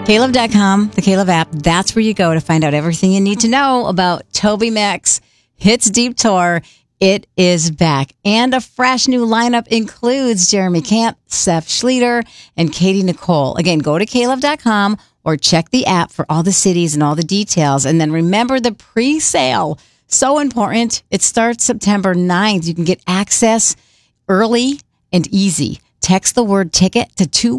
Caleb.com, the Caleb app, that's where you go to find out everything you need to know about TobyMac's Hits Deep Tour. It is back. And a fresh new lineup includes Jeremy Camp, Seth Schlueter, and Katie Nicole. Again, go to Caleb.com or check the app for all the cities and all the details. And then remember the pre-sale. So important. It starts September 9th. You can get access early and easy. Text the word ticket to